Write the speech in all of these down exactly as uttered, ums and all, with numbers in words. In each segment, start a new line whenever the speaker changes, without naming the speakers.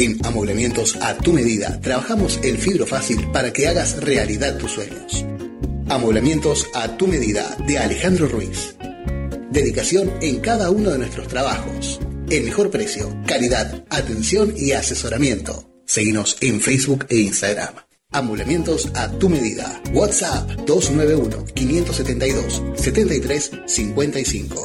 En Amoblamientos a tu medida, trabajamos el fibro fácil para que hagas realidad tus sueños. Amoblamientos a tu medida, de Alejandro Ruiz. Dedicación en cada uno de nuestros trabajos. El mejor precio, calidad, atención y asesoramiento. Seguinos en Facebook e Instagram. Amoblamientos a tu medida. WhatsApp dos nueve uno, cinco siete dos, siete tres cinco cinco.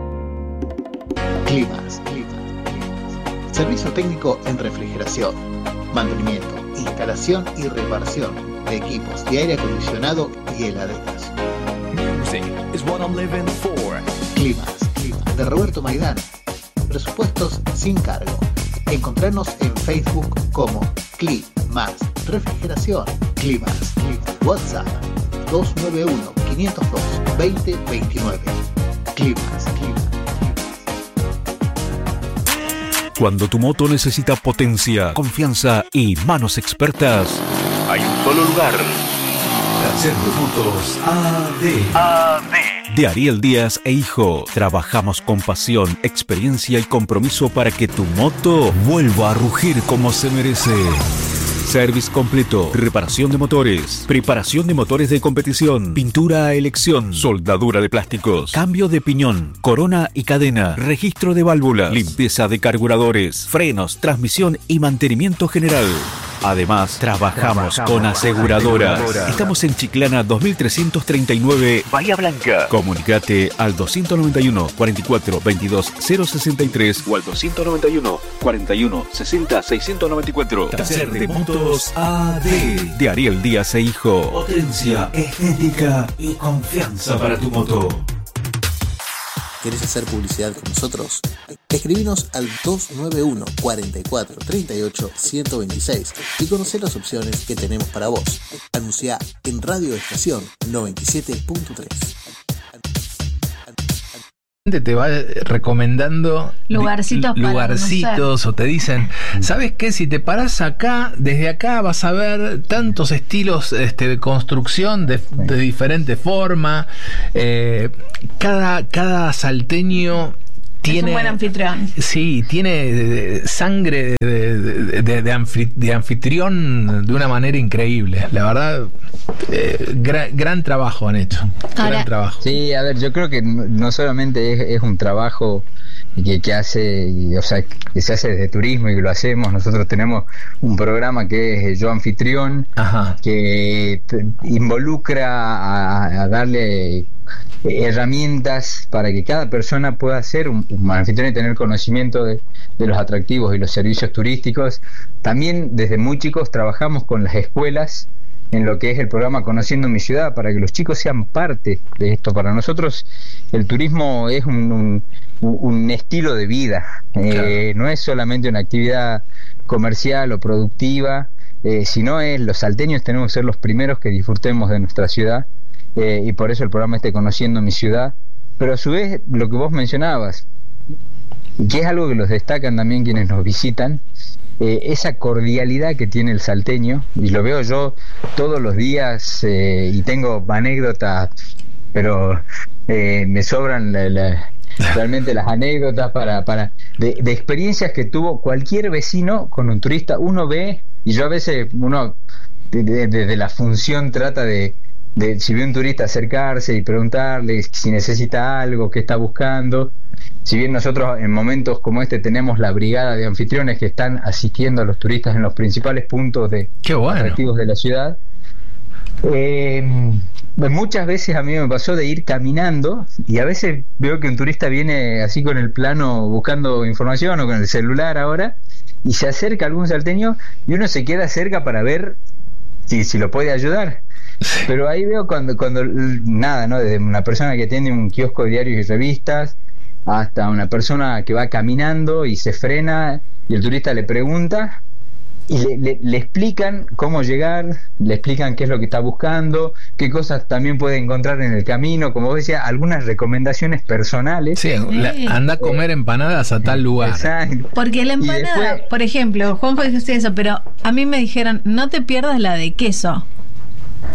Climas, Climas. Servicio técnico en refrigeración, mantenimiento, instalación y reparación de equipos de aire acondicionado y heladeras.
Music is what I'm living for.
Climas, Climas, de Roberto Maidana. Presupuestos sin cargo. Encontrarnos en Facebook como Climas Refrigeración. Climas, Climas. WhatsApp dos nueve uno, cinco cero dos, dos cero dos nueve. Climas, Climas.
Cuando tu moto necesita potencia, confianza y manos expertas, hay un solo lugar. Taller de Motos A D. A D. De Ariel Díaz e Hijo. Trabajamos con pasión, experiencia y compromiso para que tu moto vuelva a rugir como se merece. Service completo, reparación de motores, preparación de motores de competición, pintura a elección, soldadura de plásticos, cambio de piñón, corona y cadena, registro de válvulas, limpieza de carburadores, frenos, transmisión y mantenimiento general. Además, trabajamos, trabajamos con aseguradoras. aseguradoras. Estamos en Chiclana dos mil trescientos treinta y nueve, Bahía Blanca. Comunicate al doscientos noventa y uno, cuarenta y cuatro, veintidós, cero sesenta y tres o al doscientos noventa y uno, cuarenta y uno, sesenta, seiscientos noventa y cuatro. Taller de Motos A D. De Ariel Díaz e Hijo. Potencia, estética y confianza para tu moto.
¿Querés hacer publicidad con nosotros? Escribinos al dos nueve uno, cuarenta y cuatro, treinta y ocho, ciento veintiséis y conocer las opciones que tenemos para vos. Anunciá en Radio Estación noventa y siete punto tres.
Te va recomendando
lugarcitos,
di- lugarcitos o te dicen, ¿sabes qué? Si te parás acá, desde acá vas a ver tantos estilos este, de construcción de, de diferente forma. Eh, cada, cada salteño tiene,
es un buen anfitrión.
Sí, tiene sangre de, de, de, de, anfi, de anfitrión de una manera increíble. La verdad, eh, gran, gran trabajo han hecho.
Ahora,
gran trabajo.
Sí, a ver, yo creo que no solamente es, es un trabajo que, que hace, y, o sea, que se hace desde turismo y que lo hacemos. Nosotros tenemos un programa que es Yo Anfitrión, Ajá. que te, involucra a, a darle herramientas para que cada persona pueda ser un, un anfitrión y tener conocimiento de, de los atractivos y los servicios turísticos. También desde muy chicos trabajamos con las escuelas en lo que es el programa Conociendo mi Ciudad, para que los chicos sean parte de esto. Para nosotros el turismo es un, un, un estilo de vida, claro. eh, no es solamente una actividad comercial o productiva, eh, sino es, los salteños tenemos que ser los primeros que disfrutemos de nuestra ciudad. Eh, y por eso el programa esté Conociendo mi Ciudad, pero a su vez lo que vos mencionabas, y que es algo que los destacan también quienes nos visitan, eh, esa cordialidad que tiene el salteño, y lo veo yo todos los días, eh, y tengo anécdotas, pero eh, me sobran la, la, realmente las anécdotas para, para de, de experiencias que tuvo cualquier vecino con un turista. Uno ve, y yo a veces uno desde de, de la función trata de De, si ve un turista acercarse y preguntarle si necesita algo, qué está buscando. Si bien nosotros en momentos como este tenemos la brigada de anfitriones que están asistiendo a los turistas en los principales puntos de
qué bueno.
atractivos de la ciudad, eh, muchas veces a mí me pasó de ir caminando y a veces veo que un turista viene así con el plano buscando información o con el celular ahora y se acerca algún salteño y uno se queda cerca para ver si, si lo puede ayudar. Pero ahí veo cuando, cuando nada, ¿no? Desde una persona que tiene un kiosco de diarios y revistas hasta una persona que va caminando y se frena y el turista le pregunta y le, le, le explican cómo llegar, le explican qué es lo que está buscando, qué cosas también puede encontrar en el camino, como vos decías, algunas recomendaciones personales.
Sí, la, anda a comer empanadas a tal lugar.
Exacto.
Porque la empanada, después, por ejemplo, Juanjo dijo eso, pero a mí me dijeron, no te pierdas la de queso.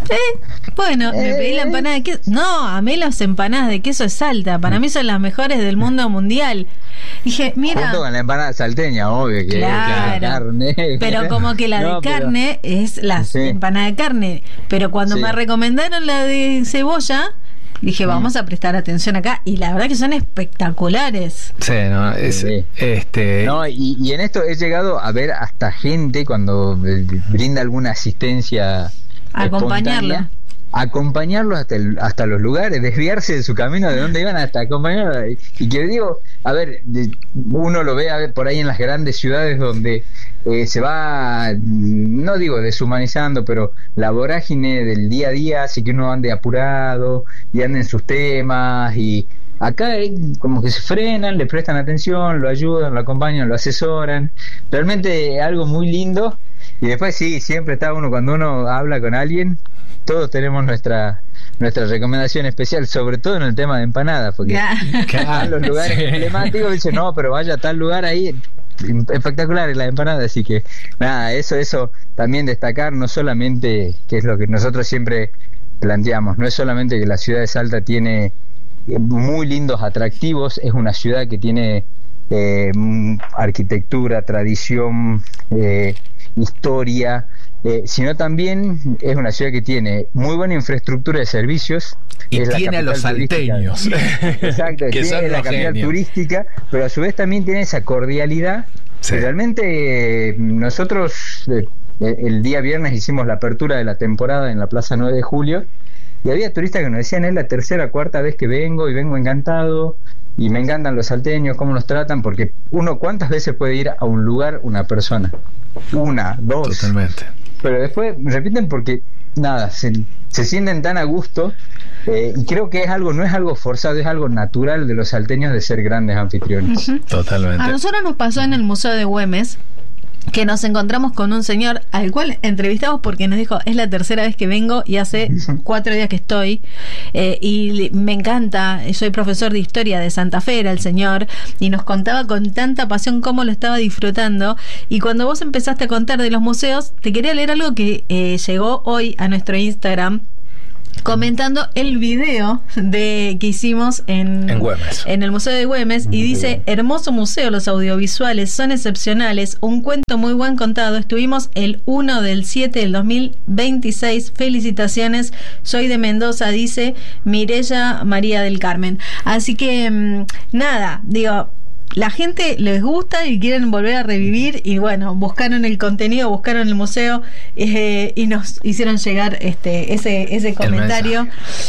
Sí, bueno, me
Eh.
pedí la empanada de queso. No, a mí las empanadas de queso de Salta, para mí son las mejores del mundo mundial. Dije, mira,
Junto con la empanada salteña, obvio que
Claro.
es carne.
pero como que la
No,
de
pero-
carne es la
Sí.
empanada de carne. Pero cuando
Sí.
me recomendaron la de cebolla, dije, vamos a prestar atención acá. Y la verdad que son espectaculares.
Sí, no, es,
Sí.
este,
No, y, y en esto he llegado a ver hasta gente cuando eh, brinda alguna asistencia
Acompañarlo.
espontánea, acompañarlos hasta el- hasta los lugares, desviarse de su camino de donde iban hasta acompañarlos. Y, y que digo, a ver, de- uno lo ve a ver por ahí en las grandes ciudades donde eh, se va, no digo deshumanizando, pero la vorágine del día a día hace que uno ande apurado y ande en sus temas, y acá eh, como que se frenan, le prestan atención, lo ayudan, lo acompañan, lo asesoran. Realmente algo muy lindo. Y después sí, siempre está uno, cuando uno habla con alguien, todos tenemos nuestra nuestra recomendación especial, sobre todo en el tema de empanadas, porque
Claro,
en los lugares
sí.
emblemáticos dicen, no, pero vaya a tal lugar ahí, espectaculares las empanadas. Así que nada, eso eso también destacar, no solamente, que es lo que nosotros siempre planteamos, no es solamente que la ciudad de Salta tiene eh, muy lindos atractivos, es una ciudad que tiene eh, mm, arquitectura, tradición, eh, historia, eh, sino también es una ciudad que tiene muy buena infraestructura de servicios.
y
es la
tiene a los
capital turística.
salteños.
Exacto,
que
tiene
son
la
los
capital
genios.
turística, pero a su vez también tiene esa cordialidad.
Sí.
Que realmente eh, nosotros eh, el día viernes hicimos la apertura de la temporada en la Plaza nueve de Julio, y había turistas que nos decían, es la tercera o cuarta vez que vengo y vengo encantado, y me encantan los salteños, cómo nos tratan, porque uno, ¿cuántas veces puede ir a un lugar una persona? Una, dos.
Totalmente.
Pero después repiten porque nada, se, se sienten tan a gusto, eh, y creo que es algo, no es algo forzado, es algo natural de los salteños de ser grandes anfitriones.
Ujú.
Totalmente.
A nosotros nos pasó en el Museo de Güemes que nos encontramos con un señor al cual entrevistamos porque nos dijo, es la tercera vez que vengo y hace cuatro días que estoy, eh, y me encanta, soy profesor de historia de Santa Fe, era el señor, y nos contaba con tanta pasión cómo lo estaba disfrutando. Y cuando vos empezaste a contar de los museos, te quería leer algo que eh, llegó hoy a nuestro Instagram, comentando el video de que hicimos en,
En Güemes.
en el Museo de Güemes, y dice, hermoso museo, los audiovisuales son excepcionales, un cuento muy buen contado, estuvimos el uno del siete del dos mil veintiséis, felicitaciones, soy de Mendoza, dice Mireya María del Carmen. Así que mmm, nada, digo, la gente les gusta y quieren volver a revivir, y bueno, buscaron el contenido, buscaron el museo, eh, y nos hicieron llegar este ese ese comentario,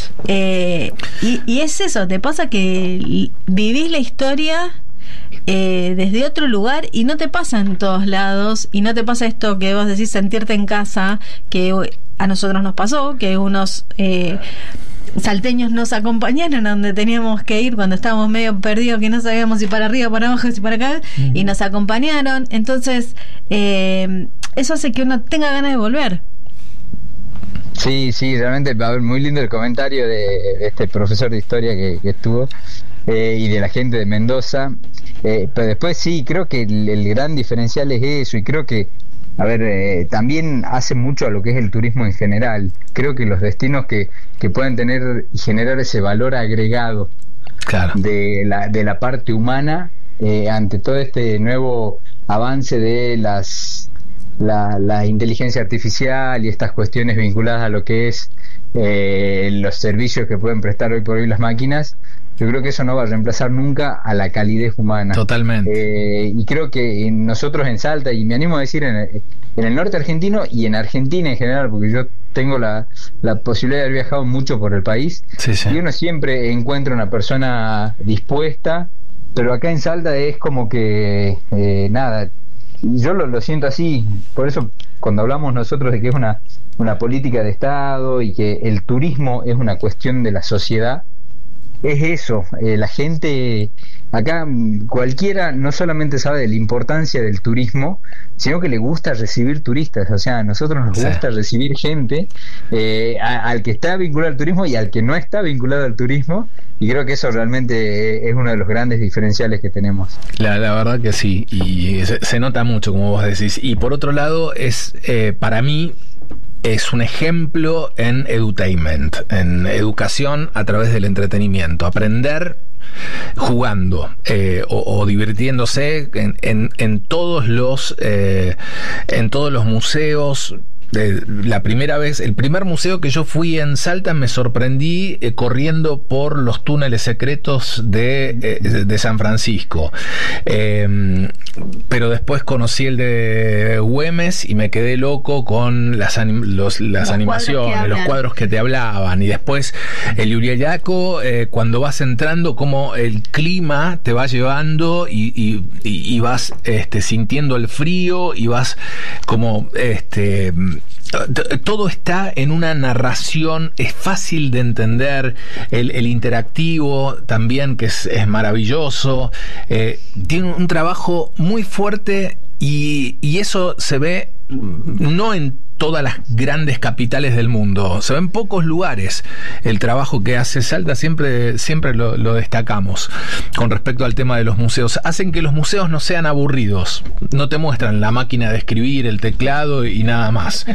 eh, y, y es eso, te pasa que vivís la historia eh, desde otro lugar y no te pasa en todos lados, y no te pasa esto que vos decís, sentirte en casa, que a nosotros nos pasó, que unos eh, salteños nos acompañaron a donde teníamos que ir cuando estábamos medio perdidos, que no sabíamos si para arriba, para abajo, si para acá, uh-huh. y nos acompañaron. Entonces eh, eso hace que uno tenga ganas de volver.
Sí, sí, realmente va a ver muy lindo el comentario de, de este profesor de historia que, que estuvo, eh, y de la gente de Mendoza, eh, pero después sí, creo que el, el gran diferencial es eso, y creo que a ver, eh, también hace mucho a lo que es el turismo en general. Creo que los destinos que, que pueden tener y generar ese valor agregado, claro, de la, de la parte humana, eh, ante todo este nuevo avance de las la, la inteligencia artificial y estas cuestiones vinculadas a lo que es eh, los servicios que pueden prestar hoy por hoy las máquinas, yo creo que eso no va a reemplazar nunca a la calidez humana.
Totalmente.
Eh, y creo que nosotros en Salta, y me animo a decir en el, en el norte argentino y en Argentina en general, porque yo tengo la, la posibilidad de haber viajado mucho por el país,
sí, sí.
y uno siempre encuentra una persona dispuesta, pero acá en Salta es como que eh, nada, yo lo, lo siento así. Por eso cuando hablamos nosotros de que es una, una política de Estado y que el turismo es una cuestión de la sociedad, es eso, eh, la gente acá, cualquiera no solamente sabe de la importancia del turismo, sino que le gusta recibir turistas. O sea, a nosotros nos sí. gusta recibir gente, eh, a, al que está vinculado al turismo y al que no está vinculado al turismo, y creo que eso realmente es uno de los grandes diferenciales que tenemos.
La, la verdad que sí, y se, se nota mucho, como vos decís. Y por otro lado, es eh, para mí es un ejemplo en edutainment, en educación a través del entretenimiento, aprender jugando eh, o, o divirtiéndose en, en, en todos los eh, en todos los museos. De la primera vez, el primer museo que yo fui en Salta, me sorprendí eh, corriendo por los túneles secretos de, eh, de San Francisco. Eh, pero después conocí el de Güemes y me quedé loco con las, anim los, las los animaciones, cuadros los cuadros que te hablaban. Y después el Uriayaco, eh, cuando vas entrando, como el clima te va llevando y, y, y vas este, sintiendo el frío y vas como... este todo está en una narración, es fácil de entender, el, el interactivo también, que es, es maravilloso, eh, tiene un trabajo muy fuerte y, y eso se ve no en todas las grandes capitales del mundo, se ve en pocos lugares. El trabajo que hace Salta siempre, siempre lo, lo destacamos. Con respecto al tema de los museos, hacen que los museos no sean aburridos, no te muestran la máquina de escribir, el teclado y nada más.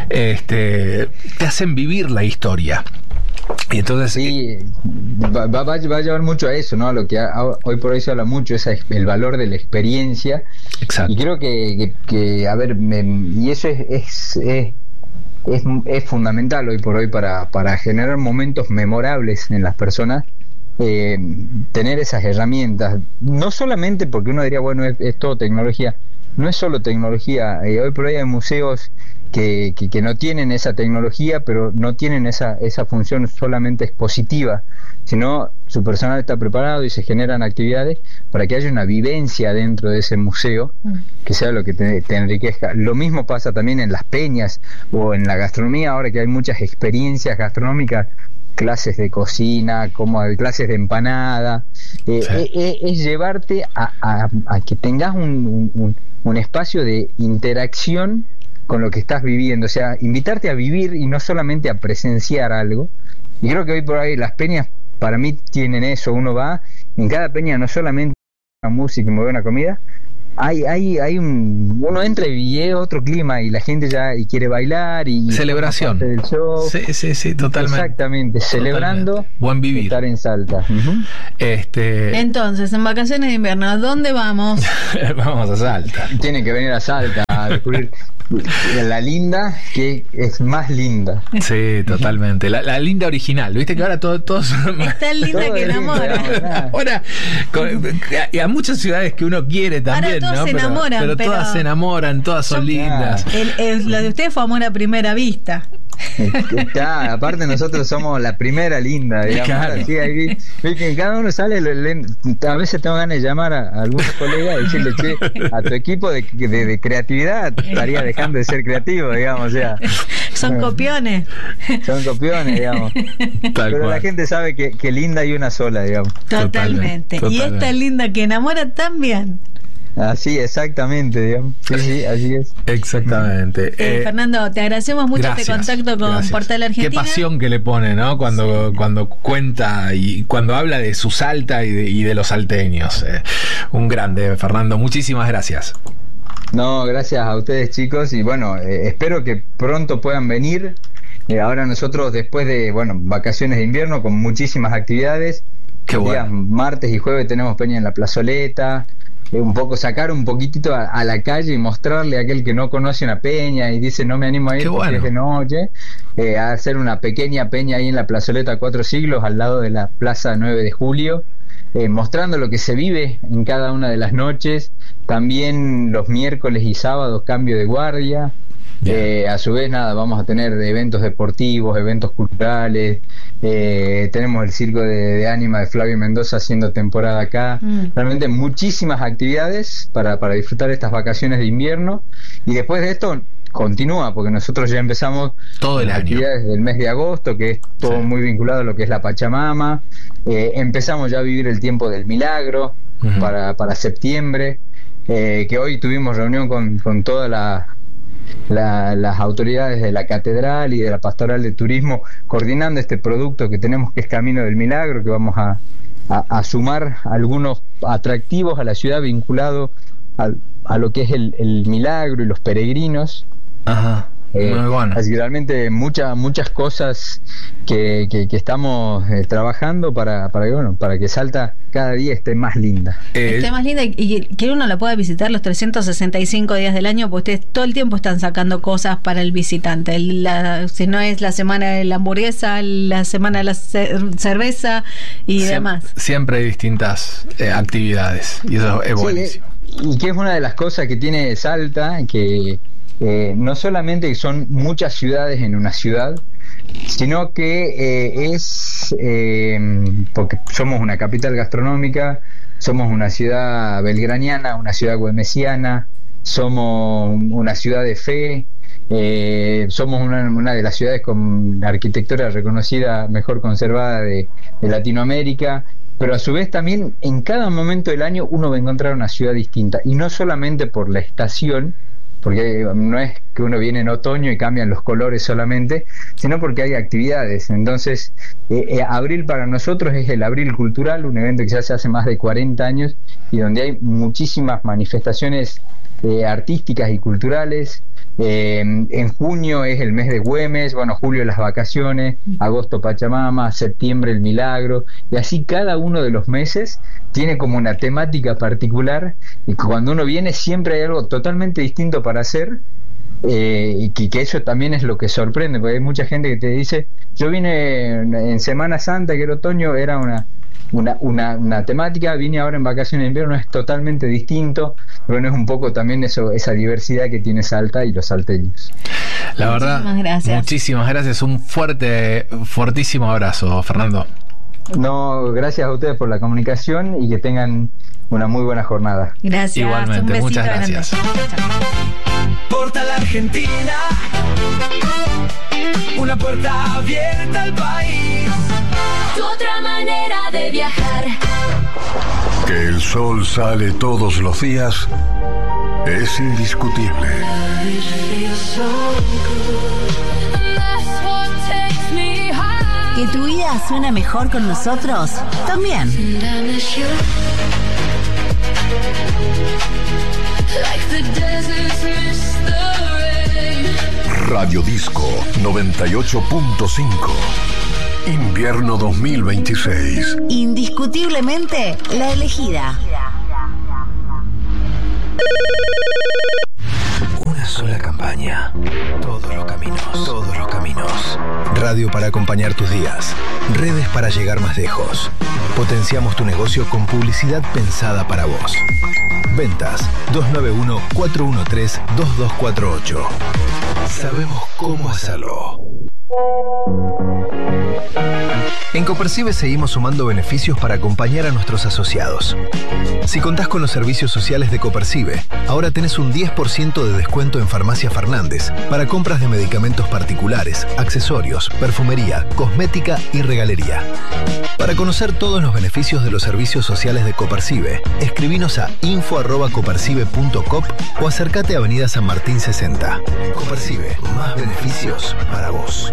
Este, te hacen vivir la historia. Y entonces
sí, va, va, va a llevar mucho a eso, ¿no? A lo que a, hoy por hoy se habla mucho, es el valor de la experiencia.
Exacto.
Y creo que, que, que a ver, me, y eso es, es, es, es, es fundamental hoy por hoy para, para generar momentos memorables en las personas. Eh, tener esas herramientas, no solamente porque uno diría, bueno, es, es todo tecnología, no es solo tecnología. Eh, hoy por hoy hay museos Que, que, que no tienen esa tecnología, pero no tienen esa, esa función solamente expositiva, sino su personal está preparado y se generan actividades para que haya una vivencia dentro de ese museo que sea lo que te, te enriquezca. Lo mismo pasa también en las peñas o en la gastronomía, ahora que hay muchas experiencias gastronómicas, clases de cocina, como clases de empanada, eh, sí. es, es llevarte a, a, a que tengas un, un, un espacio de interacción con lo que estás viviendo, o sea, invitarte a vivir y no solamente a presenciar algo. Y creo que hoy por ahí las peñas para mí tienen eso. Uno va, en cada peña no solamente una música y muy buena comida, hay, hay, hay un, uno entra y es otro clima y la gente ya y quiere bailar y
celebración
del show.
Sí, sí, sí, totalmente.
Exactamente, celebrando
totalmente. Buen vivir.
Estar en Salta. Uh-huh.
Este.
Entonces, en vacaciones de invierno, ¿a dónde vamos?
Vamos a Salta.
Tienen que venir a Salta a descubrir la linda, que es más linda.
Sí, totalmente. La, la linda original. Viste que ahora todos. Todo
es tan linda todo que enamora.
Ahora, con, y a muchas ciudades que uno quiere también.
Ahora todos
¿no?
se
pero,
enamoran.
Pero, pero todas se enamoran, todas son, son lindas.
El, el, lo de ustedes fue amor a primera vista.
Está, aparte nosotros somos la primera linda, digamos.
Claro.
Así, ahí, que cada uno sale, le, le, a veces tengo ganas de llamar a, a algunos colegas y decirle, che, a tu equipo de, de, de creatividad estaría dejando de ser creativo, digamos, o sea.
Son copiones.
Son copiones, digamos. Tal Pero cual. La gente sabe que, que linda hay una sola, digamos.
Totalmente. Totalmente. Y esta linda que enamora también.
Así, exactamente, digamos. Sí, sí, así es.
Exactamente.
Eh, eh, Fernando, te agradecemos mucho gracias, este contacto con gracias. Portal Argentina.
Qué pasión que le pone, ¿no? Cuando, sí. cuando cuenta y cuando habla de su Salta y de, y de los salteños. Eh, un grande, Fernando. Muchísimas gracias.
No, gracias a ustedes, chicos. Y bueno, eh, espero que pronto puedan venir. Eh, ahora nosotros, después de, bueno, vacaciones de invierno, con muchísimas actividades.
Qué bueno.
Días martes y jueves tenemos peña en la plazoleta. Un poco sacar un poquitito a, a la calle y mostrarle a aquel que no conoce una peña y dice no me animo a ir
Qué
porque
bueno.
es de noche, eh, a hacer una pequeña peña ahí en la plazoleta Cuatro Siglos al lado de la plaza nueve de julio, eh, mostrando lo que se vive en cada una de las noches. También los miércoles y sábados cambio de guardia. Eh, a su vez, nada, vamos a tener eventos deportivos, eventos culturales. Eh, tenemos el circo de, de Ánima de Flavio Mendoza haciendo temporada acá. Mm. Realmente muchísimas actividades para, para disfrutar estas vacaciones de invierno. Y después de esto continúa, porque nosotros ya empezamos
todo el
las
año.
actividades del mes de agosto, que es todo sí. muy vinculado a lo que es la Pachamama. Eh, empezamos ya a vivir el tiempo del milagro uh-huh. para, para septiembre, eh, que hoy tuvimos reunión con, con toda la La, las autoridades de la catedral y de la pastoral de turismo coordinando este producto que tenemos, que es Camino del Milagro, que vamos a, a, a sumar algunos atractivos a la ciudad vinculado a, a lo que es el, el milagro y los peregrinos.
Ajá.
Eh,
Muy bueno.
Así que realmente muchas muchas cosas que, que, que estamos eh, trabajando para, para, que, bueno, para que Salta cada día esté más linda.
Eh, esté más linda y, y que uno la pueda visitar los trescientos sesenta y cinco días del año, porque ustedes todo el tiempo están sacando cosas para el visitante. La, si no es la semana de la hamburguesa, la semana de la ce- cerveza y
Siem-
demás.
Siempre hay distintas eh, actividades y eso es
Sí,
buenísimo.
y que es una de las cosas que tiene Salta, que eh, no solamente son muchas ciudades en una ciudad, sino que eh, es eh, porque somos una capital gastronómica, somos una ciudad belgraniana, una ciudad güemesiana, somos una ciudad de fe, eh, somos una, una de las ciudades con arquitectura reconocida mejor conservada de, de Latinoamérica. Pero a su vez también en cada momento del año uno va a encontrar una ciudad distinta, y no solamente por la estación, porque no es que uno viene en otoño y cambian los colores solamente, sino porque hay actividades. Entonces eh, eh, abril para nosotros es el Abril Cultural, un evento que ya se hace más de cuarenta años y donde hay muchísimas manifestaciones eh, artísticas y culturales. Eh, en junio es el mes de Güemes, bueno, julio las vacaciones, agosto Pachamama, septiembre el Milagro, y así cada uno de los meses tiene como una temática particular, y cuando uno viene siempre hay algo totalmente distinto para hacer, eh, y que, que eso también es lo que sorprende, porque hay mucha gente que te dice, yo vine en, en Semana Santa, que era otoño, era una Una, una, una temática, vine ahora en vacaciones de invierno, es totalmente distinto, pero no es un poco también eso, esa diversidad que tiene Salta y los salteños.
La verdad,
muchísimas gracias.
Muchísimas gracias, un fuerte, fortísimo abrazo, Fernando.
No, gracias a ustedes por la comunicación y que tengan una muy buena jornada.
Gracias.
Igualmente,
un besito
muchas
grande.
gracias.
Portal Argentina, una puerta abierta al país.
Tu otra manera de viajar.
Que el sol sale todos los días es indiscutible.
¿Que tu vida suena mejor con nosotros? También.
Radio Disco noventa y ocho punto cinco. Invierno dos mil veintiséis.
Indiscutiblemente la elegida.
Una sola campaña. Todos los caminos. Todos los caminos. Radio para acompañar tus días. Redes para llegar más lejos. Potenciamos tu negocio con publicidad pensada para vos. Ventas dos nueve uno, cuatro uno tres, dos dos cuatro ocho. Sabemos cómo hacerlo. En Copercibe seguimos sumando beneficios para acompañar a nuestros asociados. Si contás con los servicios sociales de Copercibe, ahora tenés un diez por ciento de descuento en Farmacia Fernández para compras de medicamentos particulares, accesorios, perfumería, cosmética y regalería. Para conocer todos los beneficios de los servicios sociales de Copercibe, escribinos a info arroba copercibe punto cop o acércate a Avenida San Martín sesenta. Copercibe, más beneficios para vos.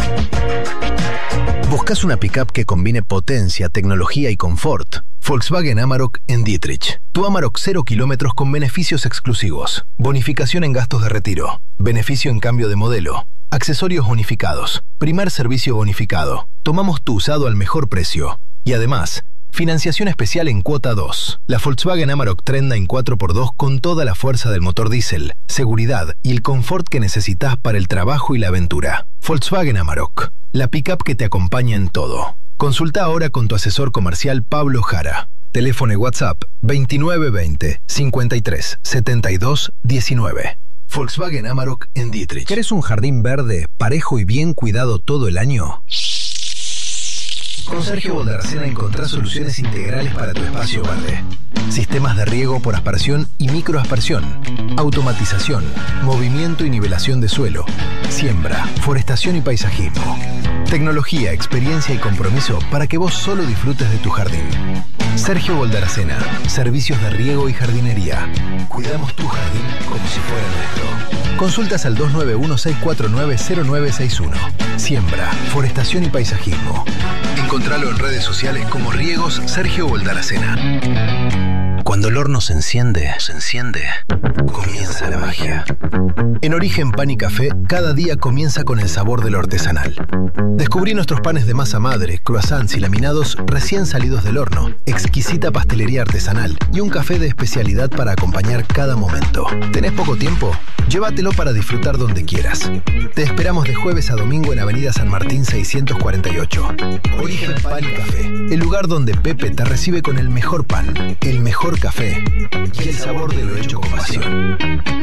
¿Buscas una pickup que combine potencia, tecnología y confort? Volkswagen Amarok en Dietrich. Tu Amarok cero kilómetros con beneficios exclusivos. Bonificación en gastos de retiro. Beneficio en cambio de modelo. Accesorios bonificados. Primer servicio bonificado. Tomamos tu usado al mejor precio. Y además, financiación especial en cuota dos. La Volkswagen Amarok Trendline cuatro por dos con toda la fuerza del motor diésel, seguridad y el confort que necesitas para el trabajo y la aventura. Volkswagen Amarok, la pickup que te acompaña en todo. Consulta ahora con tu asesor comercial Pablo Jara. Teléfono y WhatsApp veintinueve veinte, cincuenta y tres, setenta y dos, diecinueve. Volkswagen Amarok en Dietrich. ¿Querés un jardín verde, parejo y bien cuidado todo el año? Con Sergio Boldarcena encontrás soluciones integrales para tu espacio verde. Sistemas de riego por aspersión y microaspersión, automatización, movimiento y nivelación de suelo, siembra, forestación y paisajismo. Tecnología, experiencia y compromiso para que vos solo disfrutes de tu jardín. Sergio Boldarcena, servicios de riego y jardinería. Cuidamos tu jardín como si fuera nuestro. Consultas al dos nueve uno, seis cuatro nueve, cero nueve seis uno. Siembra, forestación y paisajismo. Encontralo en redes sociales como Riegos Sergio Boldarcena. Cuando el horno se enciende, se enciende, comienza la magia. En Origen Pan y Café, cada día comienza con el sabor de lo artesanal. Descubrí nuestros panes de masa madre, croissants y laminados recién salidos del horno, exquisita pastelería artesanal y un café de especialidad para acompañar cada momento. ¿Tenés poco tiempo? Llévatelo para disfrutar donde quieras. Te esperamos de jueves a domingo en Avenida San Martín seiscientos cuarenta y ocho. Origen Pan y Café, el lugar donde Pepe te recibe con el mejor pan, el mejor café y el sabor de lo hecho con pasión.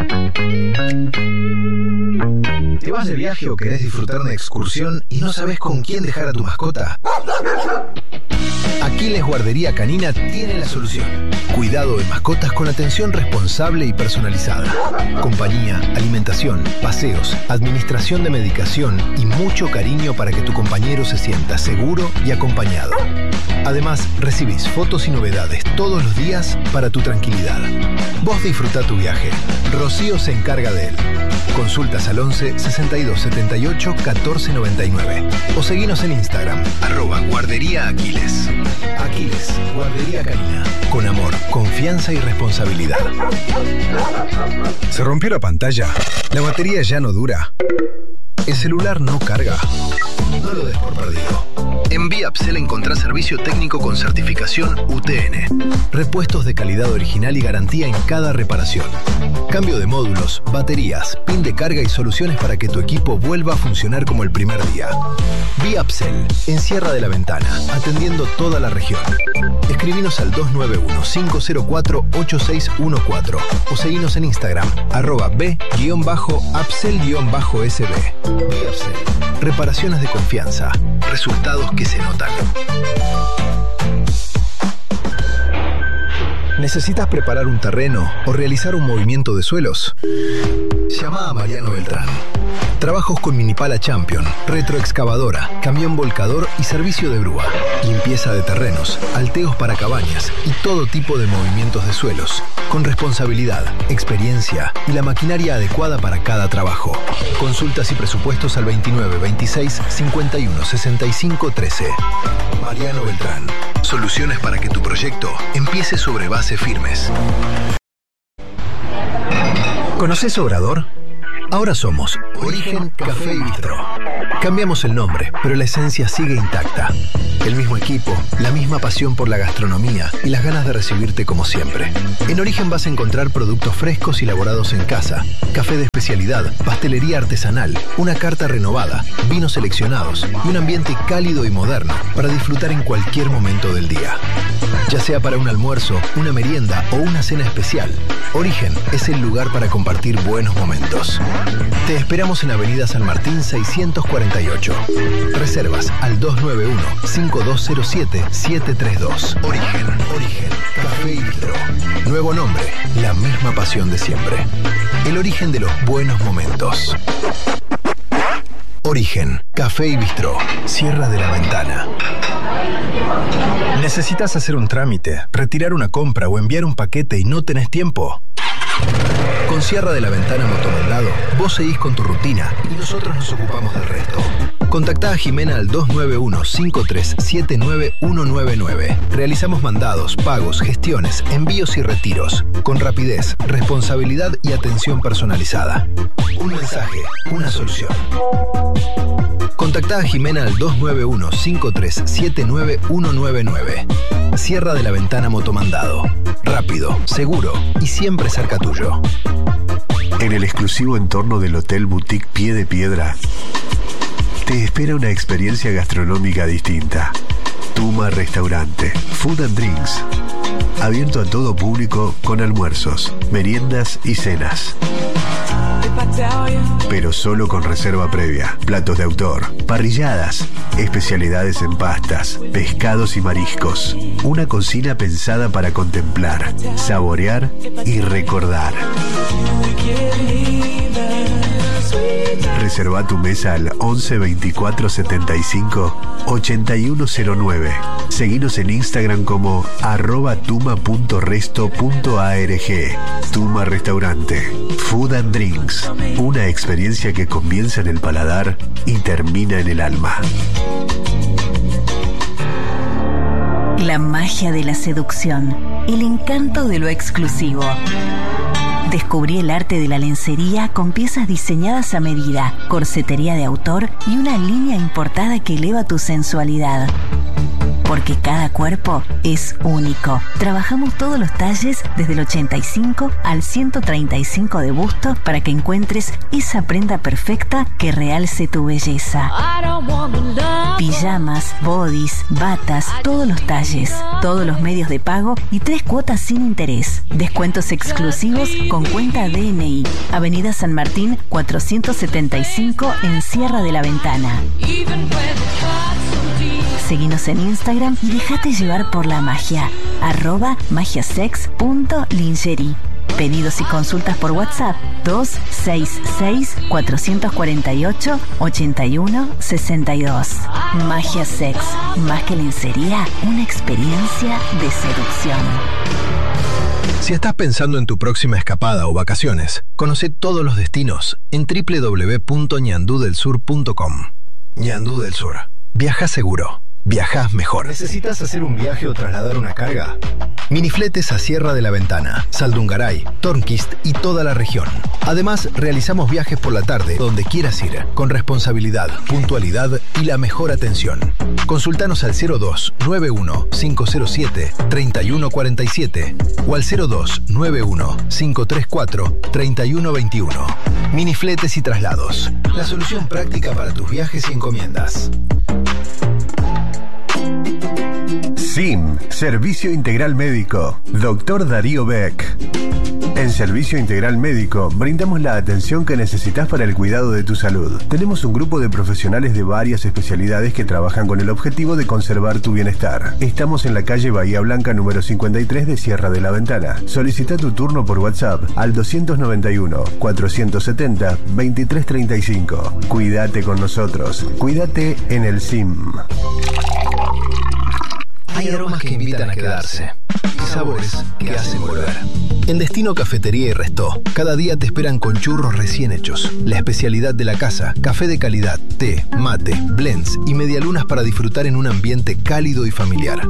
¿Te vas de viaje o querés disfrutar una excursión y no sabes con quién dejar a tu mascota? Aquiles Guardería Canina tiene la solución. Cuidado de mascotas con atención responsable y personalizada. Compañía, alimentación, paseos, administración de medicación y mucho cariño para que tu compañero se sienta seguro y acompañado. Además, recibís fotos y novedades todos los días para tu tranquilidad. Vos disfruta tu viaje. Rocío se encarga de él. Consultas al once sesenta y dos setenta y ocho catorce noventa y nueve o seguinos en Instagram, arroba guardería Aquiles. Aquiles, Guardería Canina. Con amor, confianza y responsabilidad.
¿Se rompió la pantalla? ¿La batería ya no dura? ¿El celular no carga?
No lo des por perdido. En Viapsel encontrás servicio técnico con certificación U T N. Repuestos de calidad original y garantía en cada reparación. Cambio de módulos, baterías, pin de carga y soluciones para que tu equipo vuelva a funcionar como el primer día. Viapsel, en Sierra de la Ventana, atendiendo toda la región. Escribinos al dos nueve uno, cinco cero cuatro, ocho seis uno cuatro o seguinos en Instagram, arroba b-apsel-sb. Viapsel, reparaciones de confianza, resultados que se notan. ¿Necesitas preparar un terreno o realizar un movimiento de suelos? Llama a Mariano Beltrán. Trabajos con Minipala Champion, retroexcavadora, camión volcador y servicio de grúa. Limpieza de terrenos, alteos para cabañas y todo tipo de movimientos de suelos. Con responsabilidad, experiencia y la maquinaria adecuada para cada trabajo. Consultas y presupuestos al veintinueve veintiséis cincuenta y uno sesenta y cinco trece. Mariano Beltrán. Soluciones para que tu proyecto empiece sobre bases firmes. ¿Conoces Obrador? Ahora somos Origen Café y Bistro. Cambiamos el nombre, pero la esencia sigue intacta. El mismo equipo, la misma pasión por la gastronomía y las ganas de recibirte como siempre. En Origen vas a encontrar productos frescos y elaborados en casa, café de especialidad, pastelería artesanal, una carta renovada, vinos seleccionados y un ambiente cálido y moderno para disfrutar en cualquier momento del día. Ya sea para un almuerzo, una merienda o una cena especial, Origen es el lugar para compartir buenos momentos. Te esperamos en Avenida San Martín seiscientos cuarenta y ocho. Reservas al dos nueve uno, cinco dos cero siete, siete tres dos. Origen, Origen, Café y Bistro. Nuevo nombre, la misma pasión de siempre. El origen de los buenos momentos. Origen, Café y Bistro, Sierra de la Ventana.
¿Necesitas hacer un trámite, retirar una compra o enviar un paquete y no tenés tiempo?
Con Sierra de la Ventana Motomandado, vos seguís con tu rutina y nosotros nos ocupamos del resto. Contactá a Jimena al dos nueve uno, cinco tres siete nueve, uno nueve nueve. Realizamos mandados, pagos, gestiones, envíos y retiros. Con rapidez, responsabilidad y atención personalizada. Un mensaje, una solución. Contactá a Jimena al dos nueve uno, cinco tres siete nueve, uno nueve nueve. Sierra de la Ventana Motomandado. Rápido, seguro y siempre cerca tuyo.
En el exclusivo entorno del Hotel Boutique Pie de Piedra, te espera una experiencia gastronómica distinta. Tuma Restaurante, Food and Drinks. Abierto a todo público con almuerzos, meriendas y cenas. Pero solo con reserva previa. Platos de autor, parrilladas, especialidades en pastas, pescados y mariscos. Una cocina pensada para contemplar, saborear y recordar. Reserva tu mesa al once veinticuatro setenta y cinco ochenta y uno cero nueve. Seguinos en Instagram como arroba tuma punto resto punto org. Tuma Restaurante, Food and Drinks. Una experiencia que comienza en el paladar y termina en el alma.
La magia de la seducción el encanto de lo exclusivo. Descubrí el arte de la lencería con piezas diseñadas a medida, corsetería de autor y una línea importada que eleva tu sensualidad. Porque cada cuerpo es único. Trabajamos todos los talles desde el ochenta y cinco al ciento treinta y cinco de busto para que encuentres esa prenda perfecta que realce tu belleza. Pijamas, bodys, batas, todos los talles, todos los medios de pago y tres cuotas sin interés. Descuentos exclusivos con cuenta D N I. Avenida San Martín cuatrocientos setenta y cinco en Sierra de la Ventana. Seguinos en Instagram y déjate llevar por la magia. Arroba magiasex.lingerie. Pedidos y consultas por WhatsApp dos seis seis, cuatro cuatro ocho, ocho uno seis dos. Magia Sex. Más que lencería, una experiencia de seducción.
Si estás pensando en tu próxima escapada o vacaciones, conoce todos los destinos en doble u doble u doble u punto ñandú del sur punto com. Ñandú del Sur. Viaja seguro. Viajás mejor.
¿Necesitas hacer un viaje o trasladar una carga?
Minifletes a Sierra de la Ventana, Saldungaray, Tornquist y toda la región. Además, realizamos viajes por la tarde donde quieras ir, con responsabilidad, puntualidad y la mejor atención. Consultanos al cero dos nueve uno cinco cero siete tres uno cuatro siete o al cero dos nueve uno cinco tres cuatro tres uno dos uno. Minifletes y traslados. La solución práctica para tus viajes y encomiendas.
S I M, Servicio Integral Médico, doctor Darío Beck. En Servicio Integral Médico brindamos la atención que necesitas para el cuidado de tu salud. Tenemos un grupo de profesionales de varias especialidades que trabajan con el objetivo de conservar tu bienestar. Estamos en la calle Bahía Blanca número cincuenta y tres de Sierra de la Ventana. Solicita tu turno por WhatsApp al dos nueve uno, cuatro siete cero, dos tres tres cinco. Cuídate con nosotros. Cuídate en el S I M.
Hay aromas que invitan a quedarse y sabores que hacen volver. En Destino Cafetería y Restó, cada día te esperan con churros recién hechos, la especialidad de la casa, café de calidad, té, mate, blends y medialunas para disfrutar en un ambiente cálido y familiar.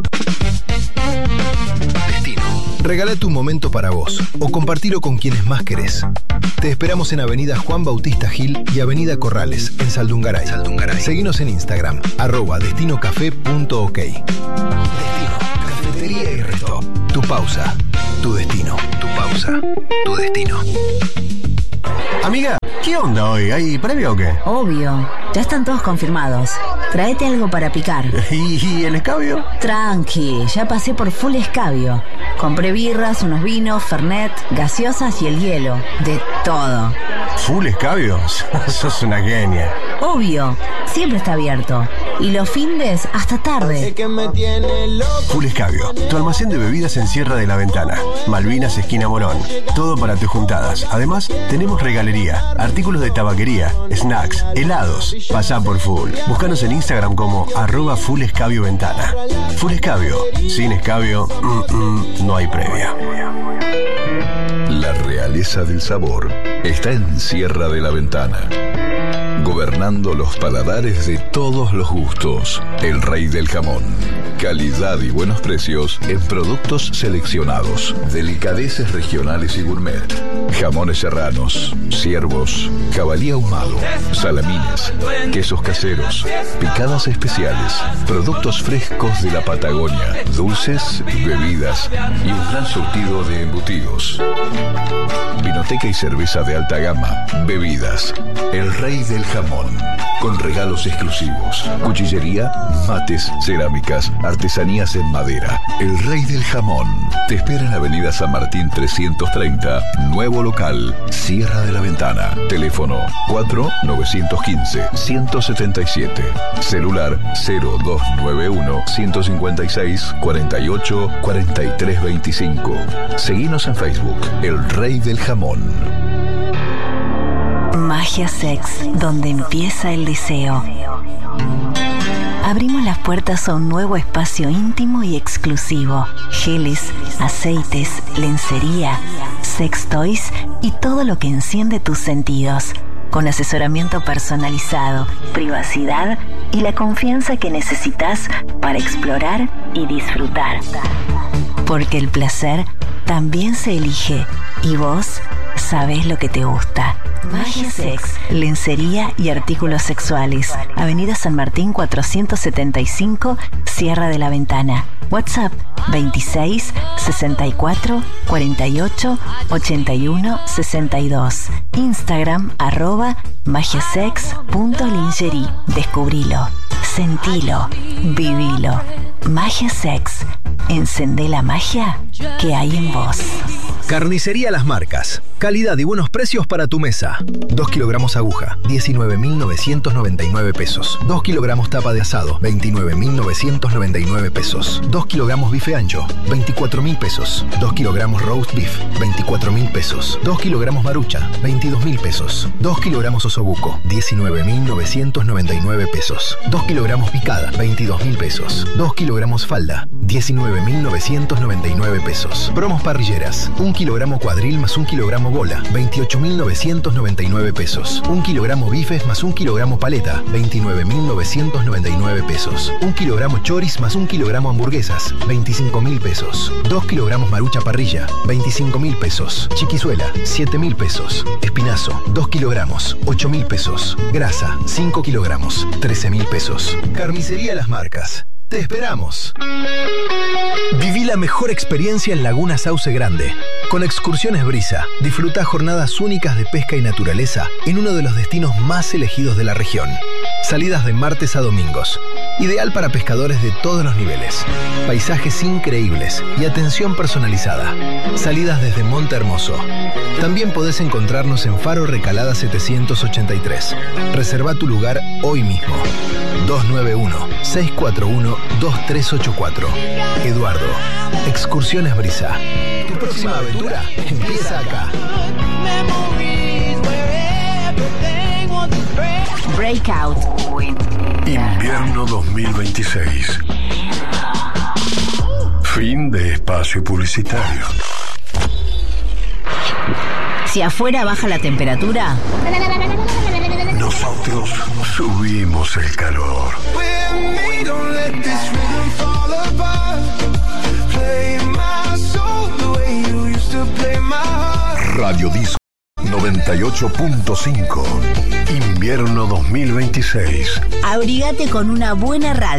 Destino. Regálate un momento para vos o compartilo con quienes más querés. Te esperamos en Avenida Juan Bautista Gil y Avenida Corrales, en Saldungaray. Saldungaray. Seguinos en Instagram, arroba destinocafé punto ok. Destino, Cafetería y Restó. Tu pausa, tu destino. Tu pausa, tu destino.
Amiga, ¿qué onda hoy? ¿Hay previo o qué?
Obvio, ya están todos confirmados. Tráete algo para picar.
¿Y, y el escabio?
Tranqui, ya pasé por full escabio. Compré birras, unos vinos, fernet, gaseosas y el hielo. De todo.
¿Full escabio? Sos una genia.
Obvio, siempre está abierto. Y los findes hasta tarde.
Full Escabio, tu almacén de bebidas en Sierra de la Ventana. Malvinas, esquina Morón. Todo para tus juntadas. Además, tenemos regalería, artículos de tabaquería, snacks, helados. Pasá por Full. Búscanos en Instagram como arroba Full Escabio Ventana. Full Escabio. Sin escabio, mm, mm, no hay previa.
La realeza del sabor está en Sierra de la Ventana. Gobernando los paladares de todos los gustos. El rey del jamón. Calidad y buenos precios en productos seleccionados. Delicadeces regionales y gourmet. Jamones serranos, ciervos, jabalí ahumado, salamines, quesos caseros, picadas especiales, productos frescos de la Patagonia, dulces, bebidas y un gran surtido de embutidos. Vinoteca y cerveza de alta gama. Bebidas. El rey del jamón. Con regalos exclusivos. Cuchillería, mates, cerámicas, artesanías en madera. El rey del jamón. Te espera en Avenida San Martín trescientos treinta. Nuevo local. Sierra de la Ventana. Teléfono cuatro nueve uno cinco, uno siete siete. Celular cero dos nueve uno, uno cinco seis, cuatro ocho, cuatro tres dos cinco. Seguinos en Facebook. El rey del jamón.
Magia Sex, donde empieza el deseo. Abrimos las puertas a un nuevo espacio íntimo y exclusivo. Geles, aceites, lencería, sex toys y todo lo que enciende tus sentidos. Con asesoramiento personalizado, privacidad y la confianza que necesitas para explorar y disfrutar. Porque el placer también se elige y vos sabés lo que te gusta. Magia Sex, lencería y artículos sexuales. Avenida San Martín cuatrocientos setenta y cinco, Sierra de la Ventana. WhatsApp veintiséis, sesenta y cuatro, cuarenta y ocho, ochenta y uno, sesenta y dos. Instagram arroba magiasex.lingerie. Descubrilo, sentilo, vivilo. Magia Sex. Encendé la magia que hay en vos.
Carnicería Las Marcas. Calidad y buenos precios para tu mesa. dos kilogramos aguja, diecinueve mil novecientos noventa y nueve pesos. dos kilogramos tapa de asado, veintinueve mil novecientos noventa y nueve pesos. dos kilogramos bife ancho, veinticuatro mil pesos. dos kilogramos roast beef, veinticuatro mil pesos. dos kilogramos marucha, veintidós mil pesos. dos kilogramos osobuco, diecinueve mil novecientos noventa y nueve pesos. dos kilogramos picada, veintidós mil pesos. dos kilogramos falda, diecinueve mil novecientos noventa y nueve pesos. Promos parrilleras, un kilogramo cuadril más un kilogramo bola, veintiocho mil novecientos noventa y nueve pesos. un kilogramo bifes más un kilogramo paleta, veintinueve mil novecientos noventa y nueve pesos. un kilogramo choris más un kilogramo hamburguesas, veinticinco mil pesos. dos kilogramos marucha parrilla, veinticinco mil pesos. Chiquizuela, siete mil pesos. Espinazo, dos kilogramos, ocho mil pesos. Grasa, cinco kilogramos, trece mil pesos. Carnicería Las Marcas. ¡Te esperamos! Viví la mejor experiencia en Laguna Sauce Grande. Con Excursiones Brisa, disfruta jornadas únicas de pesca y naturaleza en uno de los destinos más elegidos de la región. Salidas de martes a domingos. Ideal para pescadores de todos los niveles. Paisajes increíbles y atención personalizada. Salidas desde Monte Hermoso. También podés encontrarnos en Faro Recalada setecientos ochenta y tres. Reserva tu lugar hoy mismo. dos nueve uno, seis cuatro uno, dos tres ocho cuatro. Eduardo, Excursiones Brisa. Tu próxima aventura empieza acá.
Breakout.
Invierno dos mil veintiséis. Fin de espacio publicitario.
Si afuera baja la temperatura,
nosotros subimos el calor. Radio Disco noventa y ocho punto cinco. Invierno dos mil veintiséis.
abrigate con una buena radio.